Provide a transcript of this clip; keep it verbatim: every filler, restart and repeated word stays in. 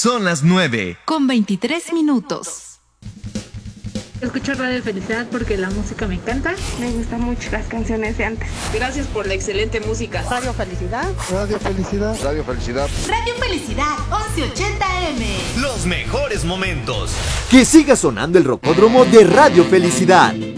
Son las nueve. Con veintitrés minutos. Escucho Radio Felicidad porque la música me encanta. Me gustan mucho las canciones de antes. Gracias por la excelente música. Radio Felicidad. Radio Felicidad. Radio Felicidad. Radio Felicidad, once ochenta eme. Los mejores momentos. Que siga sonando el rocódromo de Radio Felicidad.